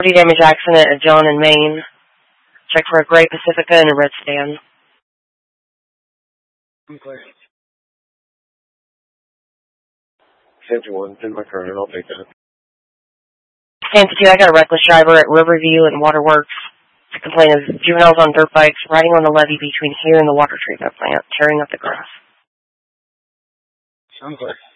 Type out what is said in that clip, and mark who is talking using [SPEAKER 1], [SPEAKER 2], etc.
[SPEAKER 1] Pretty damage accident at John in Maine. Check for a gray Pacifica and a red stand.
[SPEAKER 2] I'm clear. 51, in my current, I'll take that.
[SPEAKER 1] Entity, I got a reckless driver at Riverview and Waterworks. The complaint is juveniles on dirt bikes riding on the levee between here and the water treatment plant, tearing up the grass.
[SPEAKER 2] I'm clear.